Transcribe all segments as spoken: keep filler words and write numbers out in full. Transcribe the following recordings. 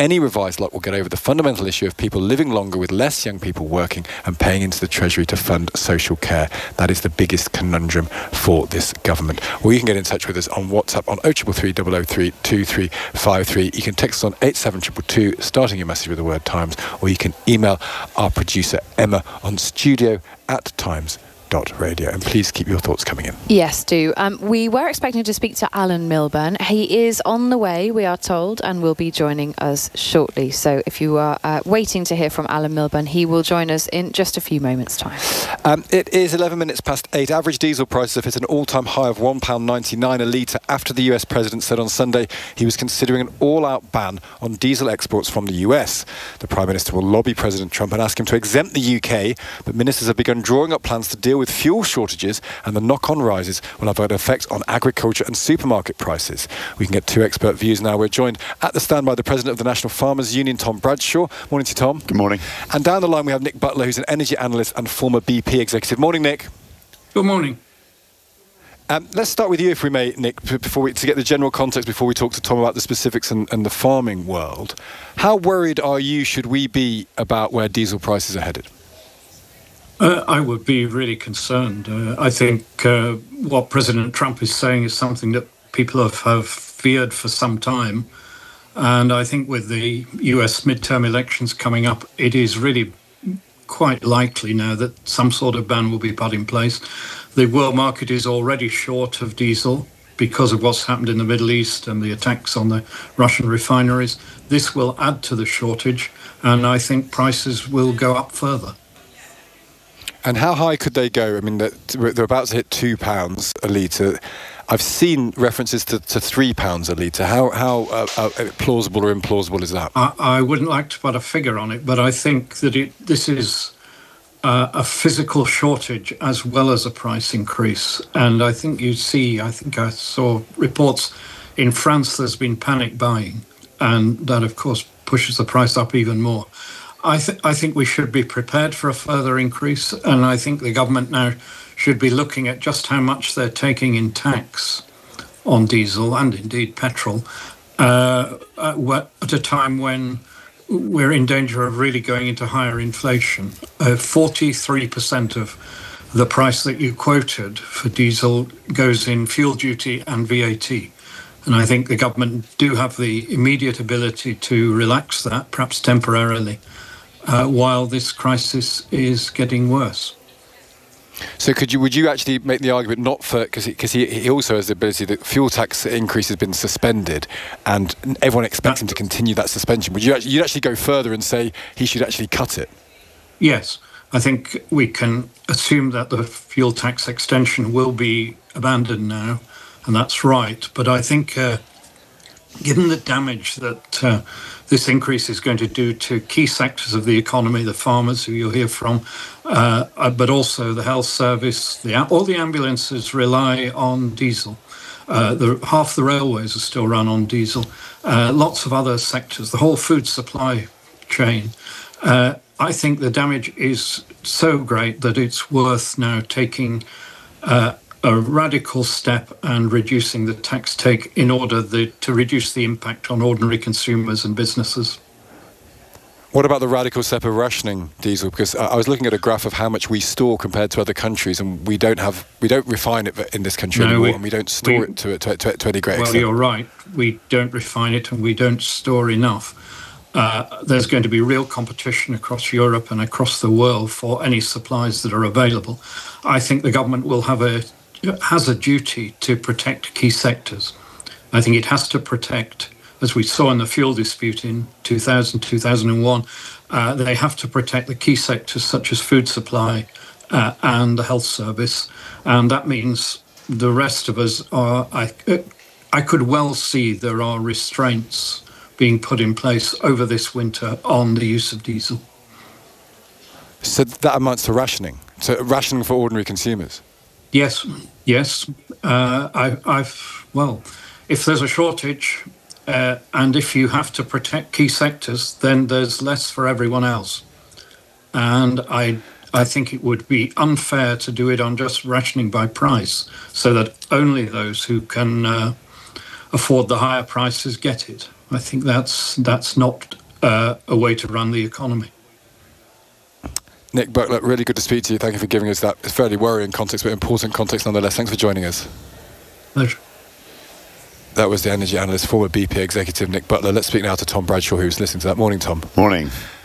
any revised lot will get over the fundamental issue of people living longer with less young people working and paying into the Treasury to fund social care. That is the biggest conundrum for this government. Or you can get in touch with us on WhatsApp on oh three three, double oh three, two three five three. You can text us on eight seven two two two, starting your message with the word Times, or you can email our producer Emma on studio at times dot radio. And please keep your thoughts coming in. Yes, do. Um, we were expecting to speak to Alan Milburn. He is on the way, we are told, and will be joining us shortly. So if you are uh, waiting to hear from Alan Milburn, he will join us in just a few moments' time. Um, it is eleven minutes past eight. Average diesel prices have hit an all-time high of one pound ninety-nine a litre after the U S president said on Sunday he was considering an all-out ban on diesel exports from the U S. The Prime Minister will lobby President Trump and ask him to exempt the U K, but ministers have begun drawing up plans to deal with fuel shortages, and the knock-on rises will have an effect on agriculture and supermarket prices. We can get two expert views now. We're joined at the stand by the President of the National Farmers Union, Tom Bradshaw. Morning to you, Tom. Good morning. And down the line we have Nick Butler, who's an energy analyst and former B P executive. Morning, Nick. Good morning. Um, let's start with you, if we may, Nick, before we, to get the general context before we talk to Tom about the specifics and, and the farming world. How worried are you, should we be, about where diesel prices are headed? Uh, I would be really concerned. Uh, I think uh, what President Trump is saying is something that people have, have feared for some time. And I think with the U S midterm elections coming up, it is really quite likely now that some sort of ban will be put in place. The world market is already short of diesel because of what's happened in the Middle East and the attacks on the Russian refineries. This will add to the shortage, and I think prices will go up further. And how high could they go? I mean, they're, they're about to hit two pounds a litre. I've seen references to, to three pounds a litre. How how uh, uh, plausible or implausible is that? I, I wouldn't like to put a figure on it, but I think that it, this is uh, a physical shortage as well as a price increase. And I think you see, I think I saw reports in France there's been panic buying, and that, of course, pushes the price up even more. I, th- I think we should be prepared for a further increase, and I think the government now should be looking at just how much they're taking in tax on diesel and indeed petrol uh, at a time when we're in danger of really going into higher inflation. Uh, forty-three percent of the price that you quoted for diesel goes in fuel duty and V A T. And I think the government do have the immediate ability to relax that, perhaps temporarily, Uh, while this crisis is getting worse. So could you, would you actually make the argument not for, because because he, he also has the ability that fuel tax increase has been suspended and everyone expects him to continue that suspension. Would you actually, you'd actually go further and say he should actually cut it? Yes, I think we can assume that the fuel tax extension will be abandoned now, and that's right. But I think uh, given the damage that uh, this increase is going to do to key sectors of the economy, the farmers who you'll hear from, uh, uh, but also the health service, the, all the ambulances rely on diesel. Uh, the, half the railways are still run on diesel. Uh, lots of other sectors, the whole food supply chain. Uh, I think the damage is so great that it's worth now taking uh, a radical step and reducing the tax take in order the, to reduce the impact on ordinary consumers and businesses. What about the radical step of rationing diesel? Because I was looking at a graph of how much we store compared to other countries, and we don't have, we don't refine it in this country no, anymore, we, and we don't store we, it to, to, to, to any great well, extent. Well, you're right. We don't refine it, and we don't store enough. Uh, there's going to be real competition across Europe and across the world for any supplies that are available. I think the government will have a has a duty to protect key sectors. I think it has to protect, as we saw in the fuel dispute in two thousand, two thousand one, uh, they have to protect the key sectors such as food supply uh, and the health service. And that means the rest of us are, I, I could well see there are restraints being put in place over this winter on the use of diesel. So that amounts to rationing, so rationing for ordinary consumers? Yes, yes. Uh, I, I've, well, if there's a shortage uh, and if you have to protect key sectors, then there's less for everyone else. And I, I think it would be unfair to do it on just rationing by price so that only those who can uh, afford the higher prices get it. I think that's that's not uh, a way to run the economy. Nick Buckler, really good to speak to you. Thank you for giving us that fairly worrying context, but important context nonetheless. Thanks for joining us. Pleasure. That was the energy analyst, former B P executive Nick Buckler. Let's speak now to Tom Bradshaw, who's listening to that. Morning, Tom. Morning.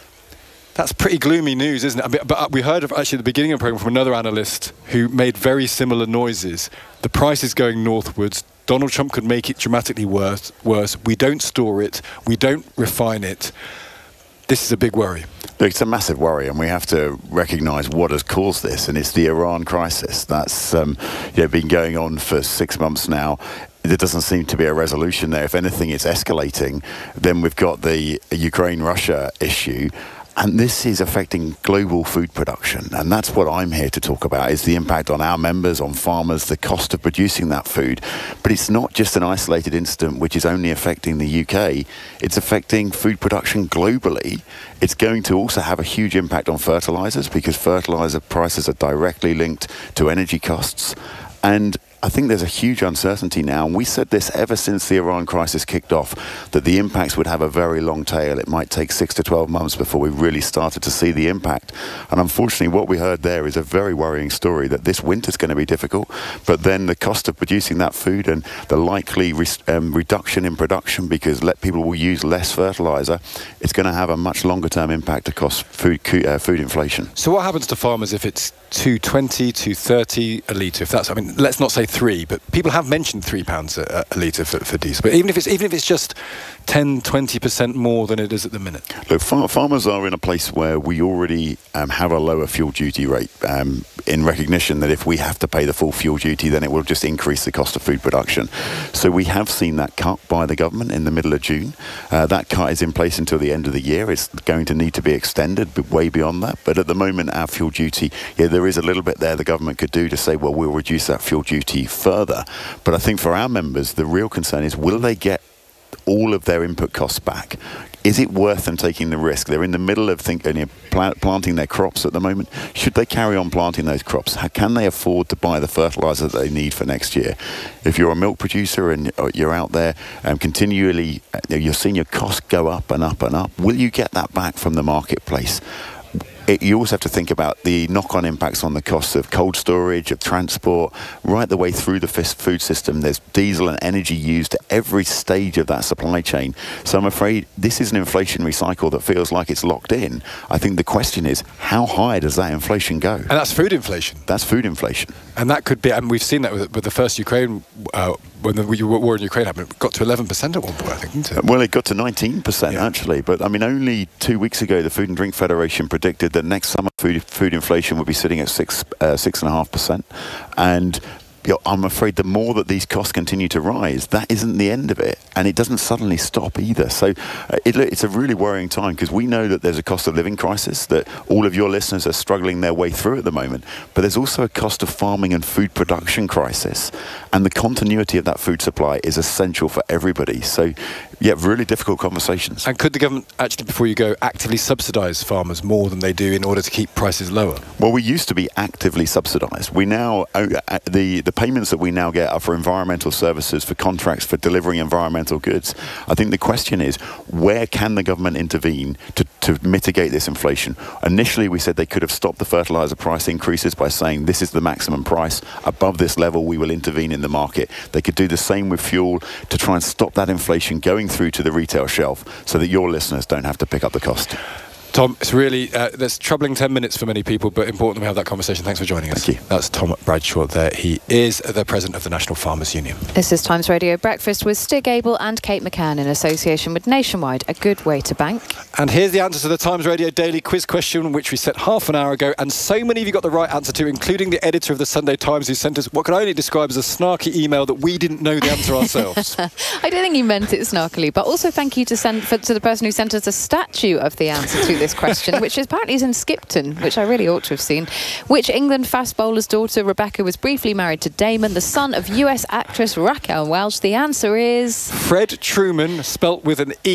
That's pretty gloomy news, isn't it? I mean, but we heard of actually at the beginning of the programme from another analyst who made very similar noises. The price is going northwards. Donald Trump could make it dramatically worse. Worse. We don't store it. We don't refine it. This is a big worry. Look, it's a massive worry, and we have to recognise what has caused this, and it's the Iran crisis. That's um, you know, been going on for six months now. There doesn't seem to be a resolution there. If anything, it's escalating. Then we've got the Ukraine-Russia issue. And this is affecting global food production. And that's what I'm here to talk about, is the impact on our members, on farmers, the cost of producing that food. But it's not just an isolated incident which is only affecting the U K. It's affecting food production globally. It's going to also have a huge impact on fertilizers, because fertilizer prices are directly linked to energy costs. And I think there's a huge uncertainty now, and we said this ever since the Iran crisis kicked off, that the impacts would have a very long tail. It might take six to twelve months before we really started to see the impact. And unfortunately, what we heard there is a very worrying story, that this winter's going to be difficult, but then the cost of producing that food and the likely re um, reduction in production, because let people will use less fertilizer, it's going to have a much longer term impact across food, uh, food inflation. So what happens to farmers if it's two twenty, two thirty a litre? If that's, I mean, let's not say three, but people have mentioned three pounds a, a litre for, for diesel. But even if it's even if it's just ten, twenty percent more than it is at the minute. Look, far, farmers are in a place where we already um, have a lower fuel duty rate, um, in recognition that if we have to pay the full fuel duty, then it will just increase the cost of food production. So we have seen that cut by the government in the middle of June. Uh, that cut is in place until the end of the year. It's going to need to be extended but way beyond that. But at the moment, our fuel duty, yeah, there is a little bit there the government could do to say, well, we'll reduce that fuel duty further. But I think for our members, the real concern is, will they get all of their input costs back? Is it worth them taking the risk? They're in the middle of think, you know, plant, planting their crops at the moment. Should they carry on planting those crops? How can they afford to buy the fertilizer that they need for next year? If you're a milk producer and you're out there um, continually, you're seeing your costs go up and up and up, will you get that back from the marketplace? It, you also have to think about the knock-on impacts on the costs of cold storage, of transport, right the way through the food system. There's diesel and energy used at every stage of that supply chain. So I'm afraid this is an inflationary cycle that feels like it's locked in. I think the question is, how high does that inflation go? And that's food inflation. That's food inflation. And that could be, and we've seen that with, with the first Ukraine, uh, when the war in Ukraine happened, it got to eleven percent at one point, I think, didn't it? Well, it got to nineteen percent, yeah. actually. But, I mean, only two weeks ago, the Food and Drink Federation predicted that next summer food, food inflation would be sitting at six, uh, six and a half percent. And you know, I'm afraid the more that these costs continue to rise, that isn't the end of it. And it doesn't suddenly stop either. So uh, it, it's a really worrying time, because we know that there's a cost of living crisis that all of your listeners are struggling their way through at the moment. But there's also a cost of farming and food production crisis. And the continuity of that food supply is essential for everybody. So, yeah, really difficult conversations. And could the government actually, before you go, actively subsidise farmers more than they do in order to keep prices lower? Well, we used to be actively subsidised. We now, uh, the, the payments that we now get are for environmental services, for contracts for delivering environmental goods. I think the question is, where can the government intervene to, to mitigate this inflation? Initially, we said they could have stopped the fertiliser price increases by saying this is the maximum price. Above this level, we will intervene in the market. They could do the same with fuel to try and stop that inflation going through to the retail shelf so that your listeners don't have to pick up the cost. Tom, it's really, uh, that's troubling ten minutes for many people, but important that we have that conversation. Thanks for joining us. Thank you. That's Tom Bradshaw there. He is the president of the National Farmers Union. This is Times Radio Breakfast with Stig Abel and Kate McCann in association with Nationwide, a good way to bank. And here's the answer to the Times Radio Daily quiz question, which we set half an hour ago, and so many of you got the right answer to, including the editor of the Sunday Times, who sent us what could only describe as a snarky email that we didn't know the answer ourselves. I don't think he meant it snarkily, but also thank you to send for, to the person who sent us a statue of the answer to this question, which is apparently is in Skipton, which I really ought to have seen. Which England fast bowler's daughter, Rebecca, was briefly married to Damon, the son of U S actress Raquel Welch? The answer is... Fred Truman, spelt with an E,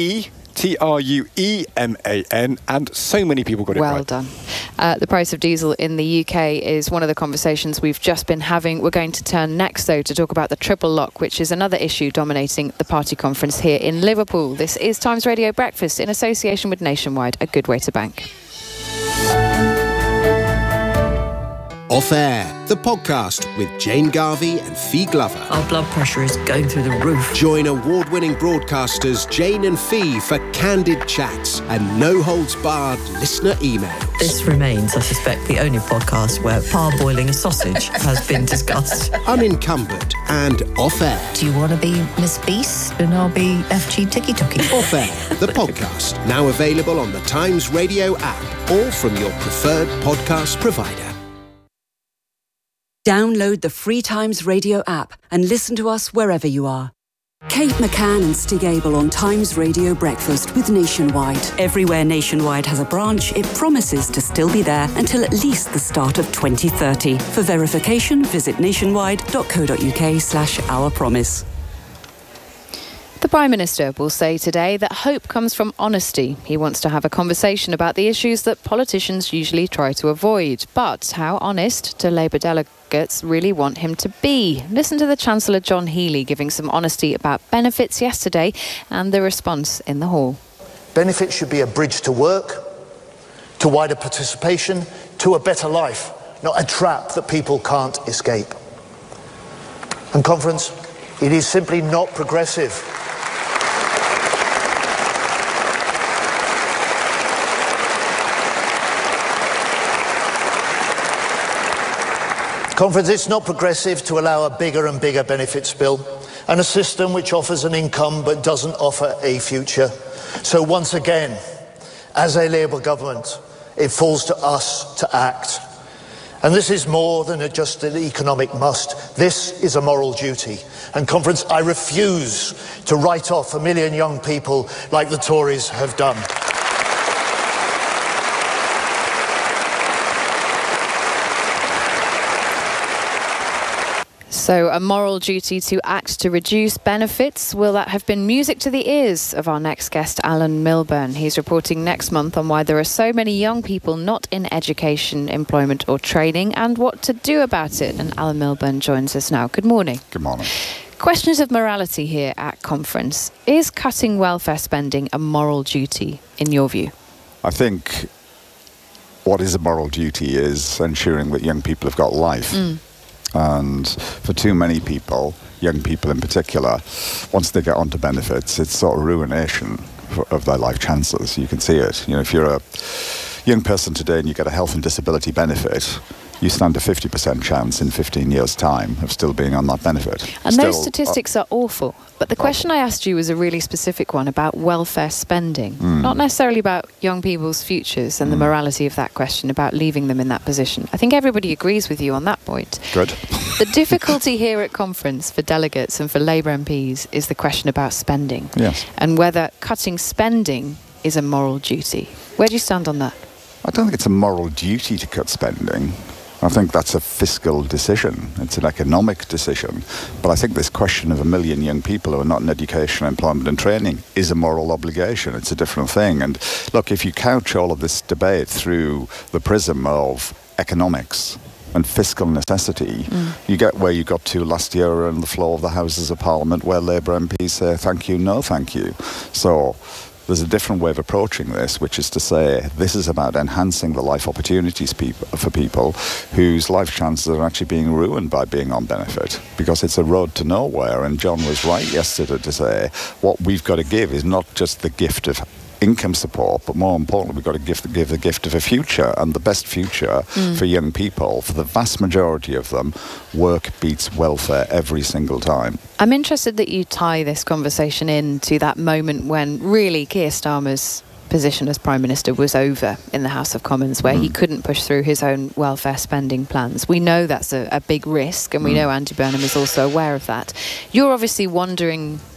T R U E M A N, and so many people got it well right. Well done. Uh, the price of diesel in the U K is one of the conversations we've just been having. We're going to turn next, though, to talk about the triple lock, which is another issue dominating the party conference here in Liverpool. This is Times Radio Breakfast in association with Nationwide, a good way to bank. Off Air, the podcast with Jane Garvey and Fee Glover. Our blood pressure is going through the roof. Join award-winning broadcasters Jane and Fee for candid chats and no-holds-barred listener emails. This remains, I suspect, the only podcast where parboiling a sausage has been discussed. Unencumbered and Off Air. Do you want to be Miss Beast and I'll be F G Tiki Toki? Off Air, the podcast, now available on the Times Radio app or from your preferred podcast provider. Download the free Times Radio app and listen to us wherever you are. Kate McCann and Stig Abel on Times Radio Breakfast with Nationwide. Everywhere Nationwide has a branch, it promises to still be there until at least the start of twenty thirty. For verification, visit nationwide.co.uk slash our promise. The Prime Minister will say today that hope comes from honesty. He wants to have a conversation about the issues that politicians usually try to avoid. But how honest do Labour delegates really want him to be? Listen to the Chancellor John Healey giving some honesty about benefits yesterday and the response in the hall. Benefits should be a bridge to work, to wider participation, to a better life, not a trap that people can't escape. And conference, it is simply not progressive. Conference, it's not progressive to allow a bigger and bigger benefits bill and a system which offers an income but doesn't offer a future. So once again, as a Labour government, it falls to us to act. And this is more than a, just an economic must. This is a moral duty. And Conference, I refuse to write off a million young people like the Tories have done. So a moral duty to act to reduce benefits. Will that have been music to the ears of our next guest, Alan Milburn? He's reporting next month on why there are so many young people not in education, employment or training and what to do about it. And Alan Milburn joins us now. Good morning. Good morning. Questions of morality here at conference. Is cutting welfare spending a moral duty in your view? I think what is a moral duty is ensuring that young people have got life. Mm. And for too many people, young people in particular, once they get onto benefits, it's sort of ruination for, of their life chances. You can see it. You know, if you're a young person today and you get a health and disability benefit, you stand a fifty percent chance in fifteen years' time of still being on that benefit. And still, those statistics uh, are awful. But the question awful. I asked you was a really specific one about welfare spending, mm. not necessarily about young people's futures and mm. the morality of that question, about leaving them in that position. I think everybody agrees with you on that point. Good. The difficulty here at conference for delegates and for Labour M Ps is the question about spending. Yes. And whether cutting spending is a moral duty. Where do you stand on that? I don't think it's a moral duty to cut spending. I think that's a fiscal decision. It's an economic decision. But I think this question of a million young people who are not in education, employment and training is a moral obligation. It's a different thing. And look, if you couch all of this debate through the prism of economics and fiscal necessity, mm. you get where you got to last year on the floor of the Houses of Parliament where Labour M Ps say thank you, no thank you. So there's a different way of approaching this, which is to say this is about enhancing the life opportunities people, for people whose life chances are actually being ruined by being on benefit, because it's a road to nowhere. And John was right yesterday to say what we've got to give is not just the gift of income support, but more importantly, we've got to give, give the gift of a future, and the best future mm. for young people, for the vast majority of them, work beats welfare every single time. I'm interested that you tie this conversation in to that moment when really Keir Starmer's position as Prime Minister was over in the House of Commons, where mm. he couldn't push through his own welfare spending plans. We know that's a, a big risk, and we mm. know Andy Burnham is also aware of that. You're obviously wondering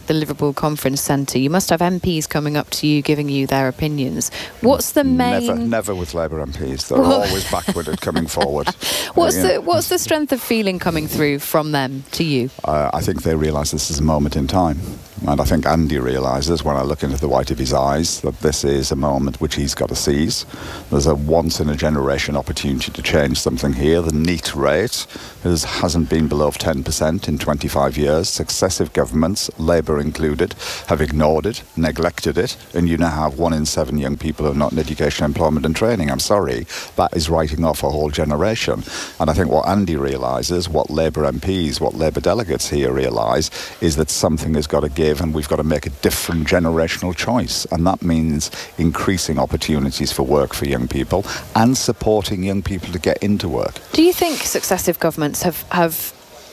the Liverpool Conference Centre, you must have M Ps coming up to you, giving you their opinions. What's the main... Never, never with Labour M Ps. They're always backward at coming forward. What's uh, the What's the strength of feeling coming through from them to you? Uh, I think they realise this is a moment in time. And I think Andy realises, when I look into the white of his eyes, that this is a moment which he's got to seize. There's a once-in-a-generation opportunity to change something here. The NEET rate is, hasn't been below ten percent in twenty-five years. Successive governments, Labour included, have ignored it, neglected it, and you now have one in seven young people who are not in education, employment and training. I'm sorry, that is writing off a whole generation. And I think what Andy realises, what Labour M Ps, what Labour delegates here realise, is that something has got to give, and we've got to make a different generational choice. And that means increasing opportunities for work for young people and supporting young people to get into work. Do you think successive governments have, have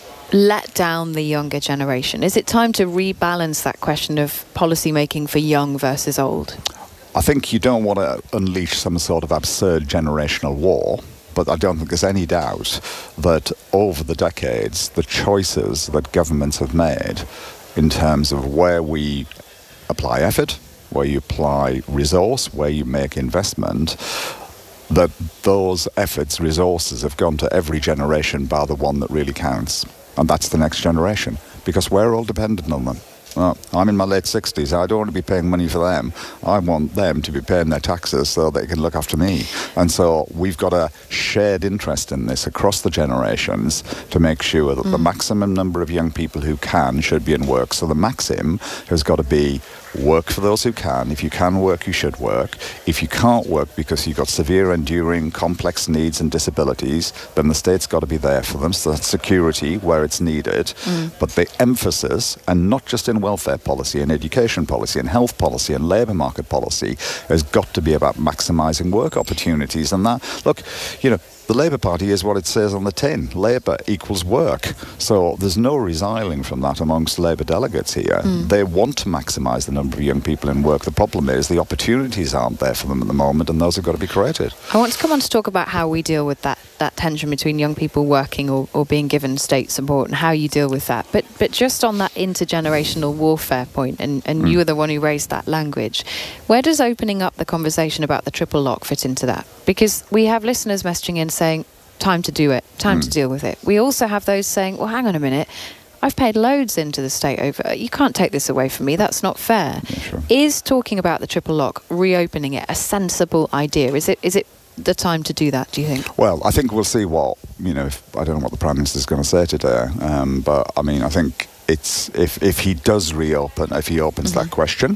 let down the younger generation? Is it time to rebalance that question of policy making for young versus old? I think you don't want to unleash some sort of absurd generational war. But I don't think there's any doubt that over the decades, the choices that governments have made in terms of where we apply effort, where you apply resource, where you make investment, that those efforts, resources have gone to every generation bar the one that really counts. And that's the next generation, because we're all dependent on them. Well, I'm in my late sixties. I don't want to be paying money for them. I want them to be paying their taxes so they can look after me. And so we've got a shared interest in this across the generations to make sure that mm. the maximum number of young people who can should be in work. So the maxim has got to be work for those who can. If you can work, you should work. If you can't work because you've got severe, enduring, complex needs and disabilities, then the state's got to be there for them. So that's security where it's needed. Mm. But the emphasis, and not just in welfare policy and education policy and health policy and labour market policy, has got to be about maximising work opportunities. And that, look, you know, the Labour Party is what it says on the tin. Labour equals work. So there's no resiling from that amongst Labour delegates here. Mm. They want to maximise the number of young people in work. The problem is the opportunities aren't there for them at the moment, and those have got to be created. I want to come on to talk about how we deal with that, that tension between young people working or, or being given state support and how you deal with that. But but just on that intergenerational warfare point, and, and mm. you were the one who raised that language, where does opening up the conversation about the triple lock fit into that? Because we have listeners messaging in saying, time to do it, time mm. to deal with it. We also have those saying, well, hang on a minute, I've paid loads into the state over, you can't take this away from me, that's not fair. Yeah, sure. Is talking about the triple lock, reopening it, a sensible idea? Is it is it the time to do that, do you think? Well, I think we'll see what, you know, if, I don't know what the Prime Minister is going to say today, um, but I mean, I think it's if, if he does reopen, if he opens mm-hmm. that question,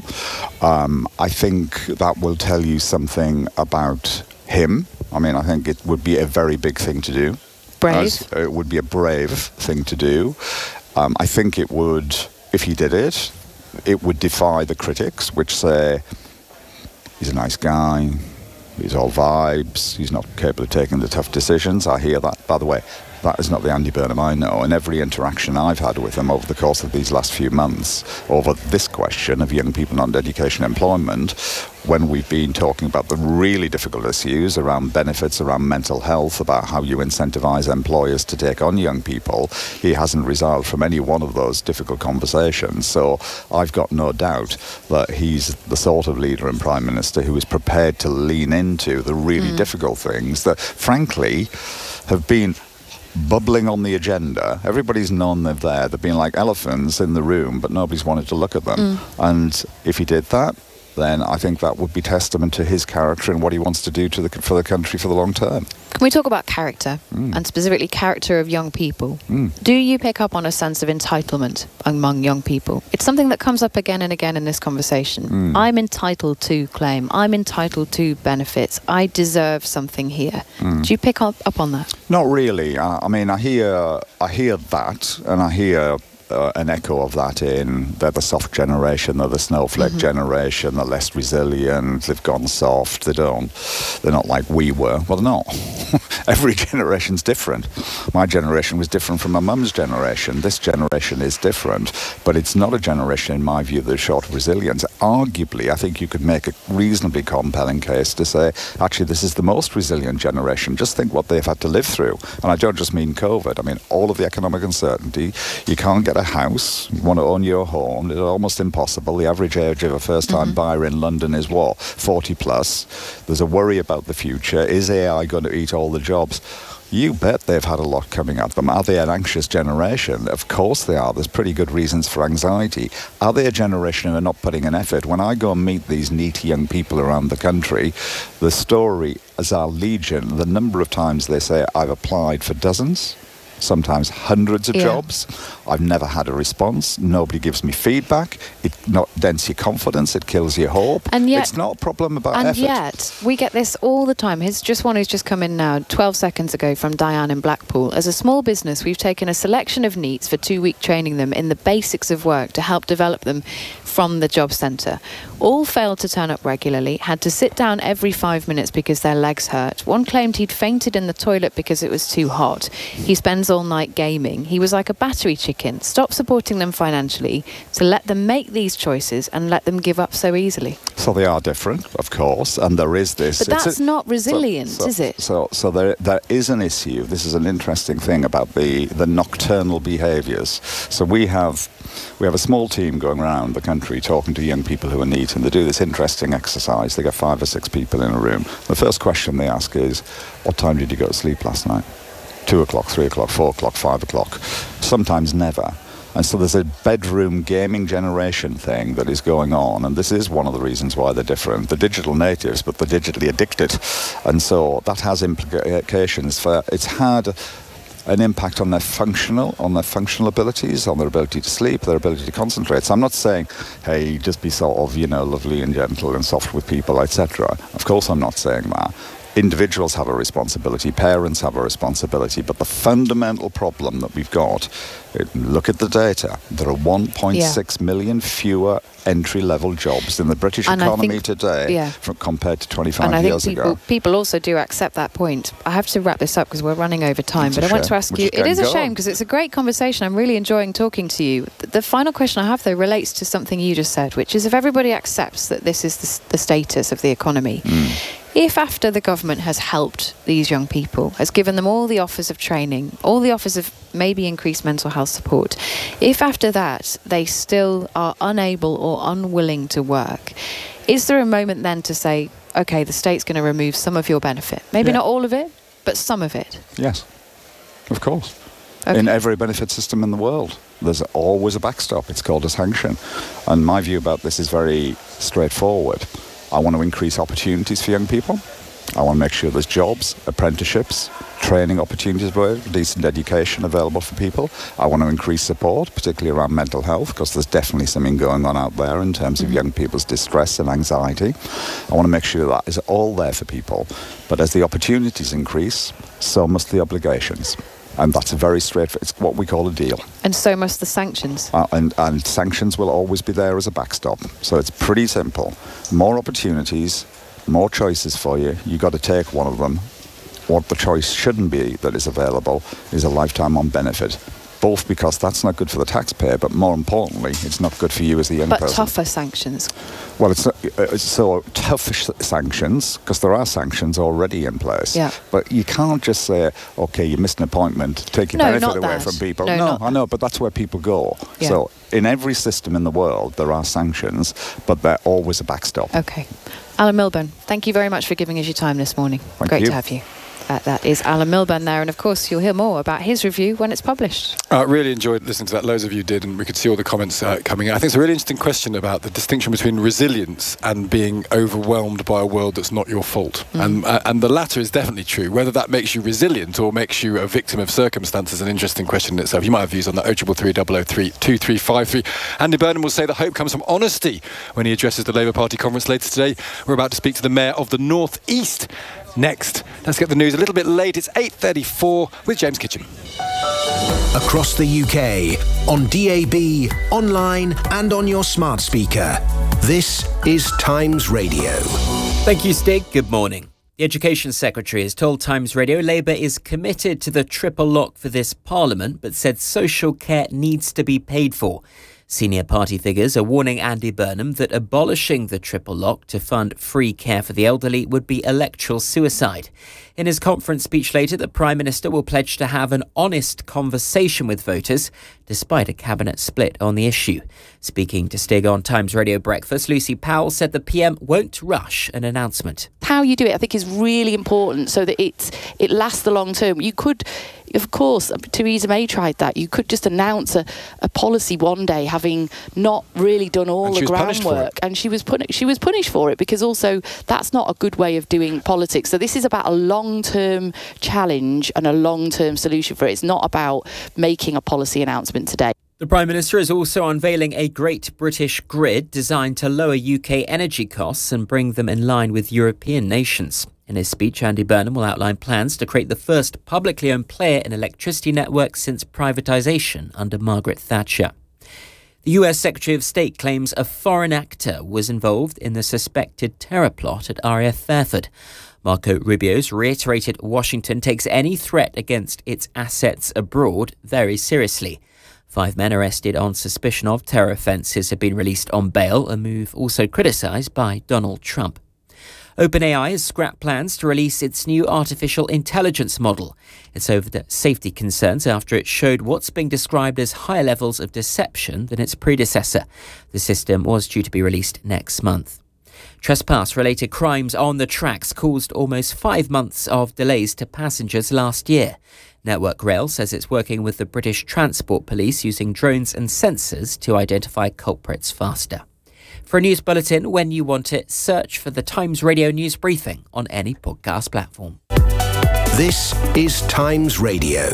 um, I think that will tell you something about him. I mean, I think it would be a very big thing to do. Brave. As, uh, it would be a brave thing to do. Um, I think it would, if he did it, it would defy the critics, which say he's a nice guy, he's all vibes, he's not capable of taking the tough decisions. I hear that. By the way, that is not the Andy Burnham I know. In every interaction I've had with him over the course of these last few months over this question of young people not in education and employment, when we've been talking about the really difficult issues around benefits, around mental health, about how you incentivise employers to take on young people, he hasn't resiled from any one of those difficult conversations. So I've got no doubt that he's the sort of leader and Prime Minister who is prepared to lean into the really mm. difficult things that, frankly, have been bubbling on the agenda. Everybody's known they're there. They've been like elephants in the room, but nobody's wanted to look at them. Mm. And if he did that, then I think that would be testament to his character and what he wants to do to the, for the country for the long term. Can we talk about character, mm. and specifically character of young people? Mm. Do you pick up on a sense of entitlement among young people? It's something that comes up again and again in this conversation. Mm. I'm entitled to claim. I'm entitled to benefits. I deserve something here. Mm. Do you pick up, up on that? Not really. I, I mean, I hear, I hear that, and I hear Uh, an echo of that in they're the soft generation, they're the snowflake mm-hmm. generation, they're less resilient, they've gone soft, they don't, they're not like we were. Well, they're not. Every generation's different. My generation was different from my mum's generation. This generation is different, but it's not a generation, in my view, that's short of resilience. Arguably, I think you could make a reasonably compelling case to say, actually, this is the most resilient generation. Just think what they've had to live through. And I don't just mean COVID. I mean, all of the economic uncertainty. You can't get a house, you want to own your home, it's almost impossible. The average age of a first-time mm-hmm. buyer in London is what? forty plus. There's a worry about the future. Is A I going to eat all the jobs? You bet they've had a lot coming at them. Are they an anxious generation? Of course they are. There's pretty good reasons for anxiety. Are they a generation who are not putting an effort? When I go and meet these neat young people around the country, the story is our legion. The number of times they say, I've applied for dozens, sometimes hundreds of yeah. jobs. I've never had a response. Nobody gives me feedback. It not dents your confidence. It kills your hope. And yet, it's not a problem about and effort. And yet, we get this all the time. Here's just one who's just come in now, twelve seconds ago, from Diane in Blackpool. As a small business, we've taken a selection of NEETs for two week training them in the basics of work to help develop them from the job centre. All failed to turn up regularly, had to sit down every five minutes because their legs hurt. One claimed he'd fainted in the toilet because it was too hot. He spends all night gaming. He was like a battery chicken. Stop supporting them financially to let them make these choices and let them give up so easily. So they are different, of course, and there is this. But that's a, not resilient, so, so, is it? So, so there, there is an issue. This is an interesting thing about the, the nocturnal behaviours. So we have we have a small team going around the country talking to young people who are NEET, and they do this interesting exercise. They get five or six people in a room. The first question they ask is, what time did you go to sleep last night? Two o'clock, three o'clock, four o'clock, five o'clock. Sometimes never. And so there's a bedroom gaming generation thing that is going on, and this is one of the reasons why they're different. They're digital natives, but they're digitally addicted. And so that has implications for, it's had an impact on their functional, on their functional abilities, on their ability to sleep, their ability to concentrate. So I'm not saying, hey, just be sort of, you know, lovely and gentle and soft with people, et cetera. Of course I'm not saying that. Individuals have a responsibility, parents have a responsibility, but the fundamental problem that we've got, look at the data, there are one point six yeah. million fewer entry-level jobs in the British and economy think, today yeah. from, compared to twenty-five and I years think people, ago. People also do accept that point. I have to wrap this up because we're running over time, it's but I want to ask We're you, it is a go shame on. because it's a great conversation. I'm really enjoying talking to you. The, the final question I have, though, relates to something you just said, which is if everybody accepts that this is the, the status of the economy, mm. if after the government has helped these young people, has given them all the offers of training, all the offers of maybe increased mental health support, if after that they still are unable or unwilling to work, is there a moment then to say, OK, the state's going to remove some of your benefit? Maybe yeah. not all of it, but some of it? Yes, of course. Okay. In every benefit system in the world, there's always a backstop. It's called a sanction. And my view about this is very straightforward. I want to increase opportunities for young people. I want to make sure there's jobs, apprenticeships, training opportunities, decent education available for people. I want to increase support, particularly around mental health, because there's definitely something going on out there in terms of young people's distress and anxiety. I want to make sure that is all there for people. But as the opportunities increase, so must the obligations. And that's a very straightforward, it's what we call a deal. And so must the sanctions. Uh, and, and sanctions will always be there as a backstop. So it's pretty simple. More opportunities, more choices for you. You've got to take one of them. What the choice shouldn't be that is available is a lifetime on benefit. Both because that's not good for the taxpayer, but more importantly, it's not good for you as the young but person. But tougher sanctions. Well, it's, not, it's so tough sanctions, because there are sanctions already in place. Yeah. But you can't just say, OK, you missed an appointment, take your no, benefit away that. from people. No, no I know, but that's where people go. Yeah. So in every system in the world, there are sanctions, but they're always a backstop. OK. Alan Milburn, thank you very much for giving us your time this morning. Thank Great you. to have you. Uh, that is Alan Milburn there, and of course you'll hear more about his review when it's published. I uh, really enjoyed listening to that. Loads of you did, and we could see all the comments uh, coming in. I think it's a really interesting question about the distinction between resilience and being overwhelmed by a world that's not your fault. Mm. And, uh, and the latter is definitely true. Whether that makes you resilient or makes you a victim of circumstance is an interesting question in itself. You might have views on that. oh triple three double oh three two three five three. Andy Burnham will say that hope comes from honesty when he addresses the Labour Party conference later today. We're about to speak to the Mayor of the North East next. Let's get the news a little bit late. It's eight thirty-four with James Kitchen. Across the U K, on D A B, online and on your smart speaker. This is Times Radio. Thank you, Stig. Good morning. The Education Secretary has told Times Radio Labour is committed to the triple lock for this Parliament, but said social care needs to be paid for. Senior party figures are warning Andy Burnham that abolishing the triple lock to fund free care for the elderly would be electoral suicide. In his conference speech later, the Prime Minister will pledge to have an honest conversation with voters, despite a cabinet split on the issue. Speaking to Stig on Times Radio Breakfast, Lucy Powell said the P M won't rush an announcement. How you do it, I think, is really important so that it, it lasts the long term. You could, of course, Theresa May tried that. You could just announce a, a policy one day, having not really done all the groundwork, and she was put, she was punished for it, because also that's not a good way of doing politics. So this is about a long-term challenge and a long-term solution for it. It's not about making a policy announcement today. The Prime Minister is also unveiling a Great British Grid designed to lower U K energy costs and bring them in line with European nations. In his speech, Andy Burnham will outline plans to create the first publicly owned player in electricity networks since privatisation under Margaret Thatcher. The U S Secretary of State claims a foreign actor was involved in the suspected terror plot at R A F Fairford. Marco Rubio's reiterated Washington takes any threat against its assets abroad very seriously. Five men arrested on suspicion of terror offences have been released on bail, a move also criticised by Donald Trump. OpenAI has scrapped plans to release its new artificial intelligence model. It's over the safety concerns after it showed what's being described as higher levels of deception than its predecessor. The system was due to be released next month. Trespass-related crimes on the tracks caused almost five months of delays to passengers last year. Network Rail says it's working with the British Transport Police using drones and sensors to identify culprits faster. For a news bulletin when you want it, search for the Times Radio News Briefing on any podcast platform. This is Times Radio.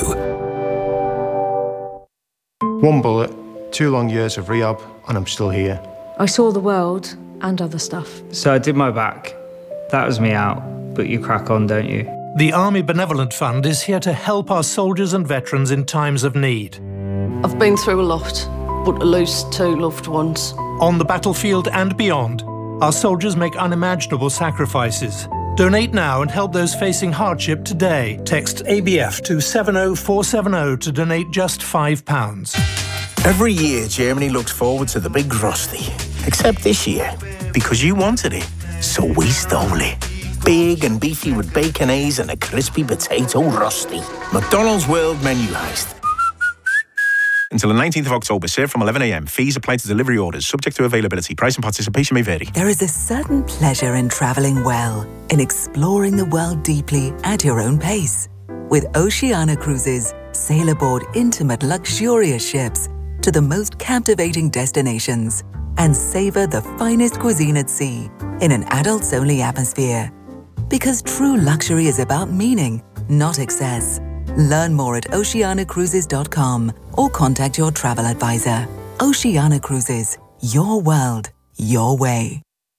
One bullet, two long years of rehab, and I'm still here. I saw the world and other stuff. So I did my back. That was me out, but you crack on, don't you? The Army Benevolent Fund is here to help our soldiers and veterans in times of need. I've been through a lot, but to lose two loved ones. On the battlefield and beyond, our soldiers make unimaginable sacrifices. Donate now and help those facing hardship today. Text A B F to seven oh four seven oh to donate just five pounds. Every year, Germany looks forward to the big Frosty. Except this year, because you wanted it, so we stole it. Big and beefy with bacon A's and a crispy potato rusty. McDonald's World Menu Heist. Until the nineteenth of October, served from eleven a m. Fees apply to delivery orders, subject to availability. Price and participation may vary. There is a certain pleasure in travelling well, in exploring the world deeply at your own pace. With Oceania Cruises, sail aboard intimate, luxurious ships to the most captivating destinations and savour the finest cuisine at sea in an adults-only atmosphere. Because true luxury is about meaning, not excess. Learn more at oceania cruises dot com or contact your travel advisor. Oceania Cruises, your world, your way.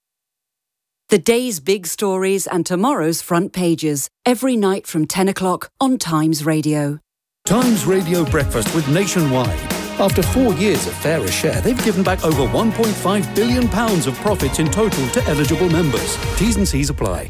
The day's big stories and tomorrow's front pages, every night from ten o'clock on Times Radio. Times Radio Breakfast with Nationwide. After four years of fairer share, they've given back over one point five billion pounds of profits in total to eligible members. T's and C's apply.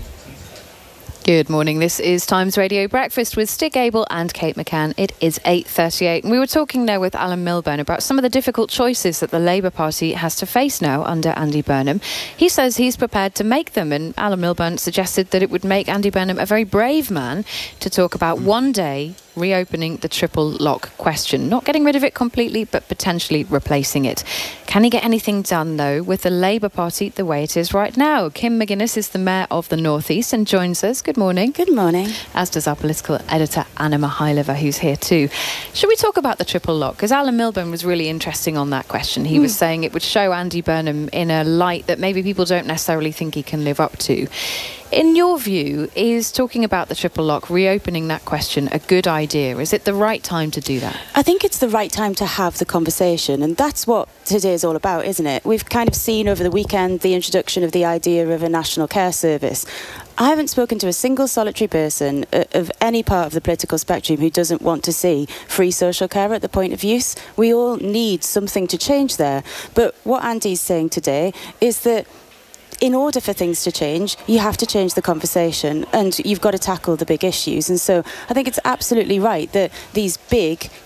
Good morning. This is Times Radio Breakfast with Stig Abel and Kate McCann. It is eight thirty-eight. And we were talking now with Alan Milburn about some of the difficult choices that the Labour Party has to face now under Andy Burnham. He says he's prepared to make them, and Alan Milburn suggested that it would make Andy Burnham a very brave man to talk about one day reopening the triple lock question. Not getting rid of it completely, but potentially replacing it. Can he get anything done, though, with the Labour Party the way it is right now? Kim McGuinness is the Mayor of the North East and joins us. Good morning. Good morning. As does our political editor, Anna Mihайлova, who's here too. Should we talk about the triple lock? Because Alan Milburn was really interesting on that question. He mm. was saying it would show Andy Burnham in a light that maybe people don't necessarily think he can live up to. In your view, is talking about the triple lock, reopening that question, a good idea? Is it the right time to do that? I think it's the right time to have the conversation, and that's what today is all about, isn't it? We've kind of seen over the weekend the introduction of the idea of a national care service. I haven't spoken to a single solitary person of any part of the political spectrum who doesn't want to see free social care at the point of use. We all need something to change there. But what Andy's saying today is that in order for things to change, you have to change the conversation and you've got to tackle the big issues. And so I think it's absolutely right that these big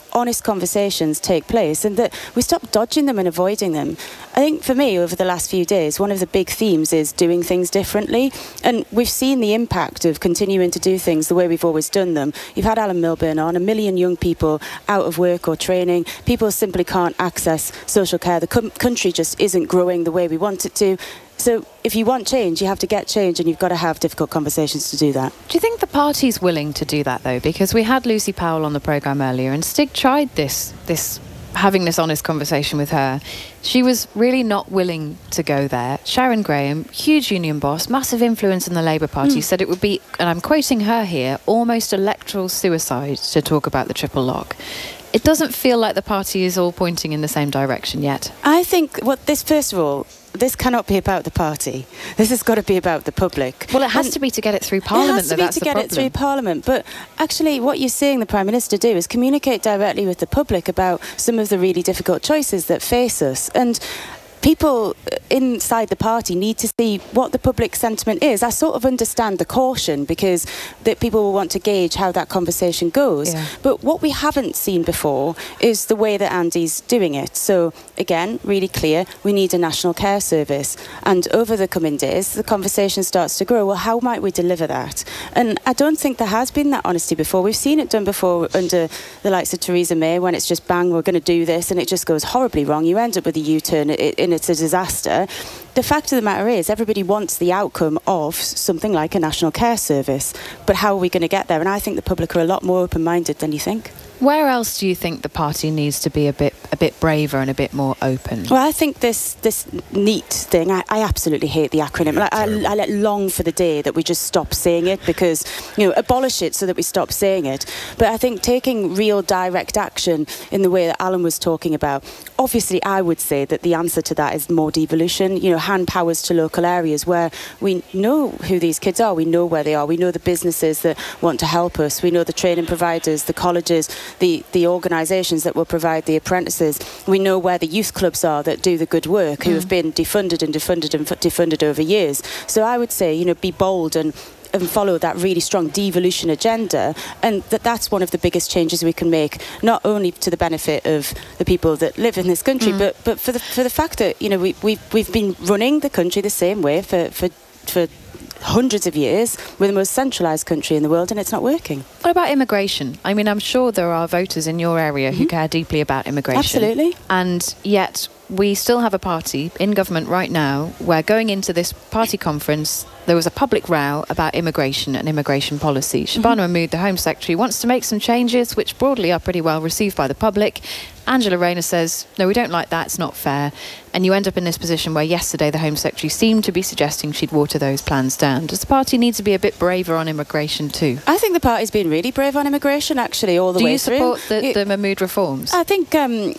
honest conversations take place and that we stop dodging them and avoiding them. I think for me, over the last few days, one of the big themes is doing things differently. And we've seen the impact of continuing to do things the way we've always done them. You've had Alan Milburn on, a million young people out of work or training. People simply can't access social care. The com- country just isn't growing the way we want it to. So if you want change, you have to get change, and you've got to have difficult conversations to do that. Do you think the party's willing to do that, though? Because we had Lucy Powell on the programme earlier, and Stig tried this, this having this honest conversation with her. She was really not willing to go there. Sharon Graham, huge union boss, massive influence in the Labour Party, mm. said it would be, and I'm quoting her here, almost electoral suicide to talk about the triple lock. It doesn't feel like the party is all pointing in the same direction yet. I think, well, this, first of all, this cannot be about the party. This has got to be about the public. Well, it has and to be to get it through Parliament. It has to though, be that's to the get problem. it through Parliament. But actually, what you're seeing the Prime Minister do is communicate directly with the public about some of the really difficult choices that face us. And people inside the party need to see what the public sentiment is. I sort of understand the caution because that people will want to gauge how that conversation goes. Yeah. But what we haven't seen before is the way that Andy's doing it. So again, really clear, we need a national care service. And over the coming days, the conversation starts to grow. Well, how might we deliver that? And I don't think there has been that honesty before. We've seen it done before under the likes of Theresa May when it's just bang, we're going to do this, and it just goes horribly wrong. You end up with a U-turn and it's a disaster. The fact of the matter is everybody wants the outcome of something like a national care service, but how are we going to get there? And I think the public are a lot more open-minded than you think. Where else do you think the party needs to be a bit a bit braver and a bit more open? Well, I think this this NEAT thing, I, I absolutely hate the acronym. Yeah, I, I, I long for the day that we just stop saying it because, you know, abolish it so that we stop saying it. But I think taking real direct action in the way that Alan was talking about, obviously I would say that the answer to that is more devolution, you know, hand powers to local areas where we know who these kids are, we know where they are, we know the businesses that want to help us, we know the training providers, the colleges, the, the organisations that will provide the apprentices. We know where the youth clubs are that do the good work, who mm. have been defunded and defunded and defunded over years. So I would say, you know, be bold and and follow that really strong devolution agenda, and that that's one of the biggest changes we can make, not only to the benefit of the people that live in this country, mm. but but for the for the fact that, you know, we we've, we've been running the country the same way for for for hundreds of years. We're the most centralised country in the world, and it's not working. What about immigration? I mean, I'm sure there are voters in your area mm-hmm. who care deeply about immigration. Absolutely. And yet we still have a party in government right now where, going into this party conference, there was a public row about immigration and immigration policy. Shabana mm-hmm. Mahmood, the Home Secretary, wants to make some changes which broadly are pretty well received by the public. Angela Rayner says, no, we don't like that, it's not fair. And you end up in this position where yesterday the Home Secretary seemed to be suggesting she'd water those plans down. Does the party need to be a bit braver on immigration too? I think the party's been really brave on immigration, actually, all the Do way you through. Do you support the, the Mahmood reforms? I think... Um,